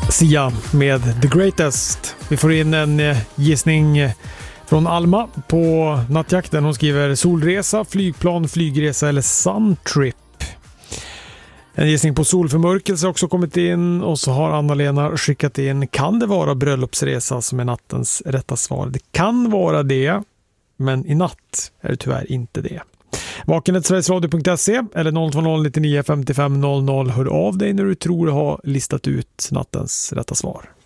Sia med The Greatest. Vi får in en gissning från Alma på nattjakten. Hon skriver solresa, flygplan, flygresa eller suntrip. En gissning på solförmörkelse har också kommit in, och så har Anna-Lena skickat in: kan det vara bröllopsresa som är nattens rätta svar? Det kan vara det, men i natt är det tyvärr inte det. Vakenet.sverigesradio.se eller 020 99 55 00. Hör av dig när du tror ha listat ut nattens rätta svar.